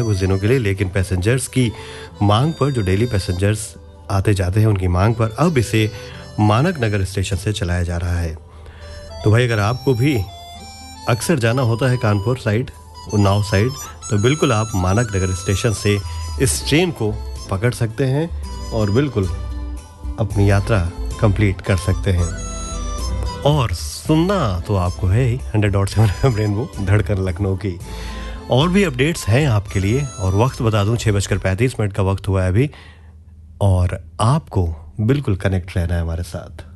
था कुछ दिनों के लिए, लेकिन पैसेंजर्स की मांग पर, जो डेली पैसेंजर्स आते जाते हैं उनकी मांग पर, अब इसे मानक नगर स्टेशन से चलाया जा रहा है। तो भाई अगर आपको भी अक्सर जाना होता है कानपुर साइड, उन्नाव साइड, तो बिल्कुल आप मानक नगर स्टेशन से इस ट्रेन को पकड़ सकते हैं और बिल्कुल अपनी यात्रा कंप्लीट कर सकते हैं। और सुनना तो आपको है ही 100.7 रेनबो धड़कन लखनऊ की। और भी अपडेट्स हैं आपके लिए, और वक्त बता दूं 6:35 का वक्त हुआ है अभी, और आपको बिल्कुल कनेक्ट रहना है हमारे साथ।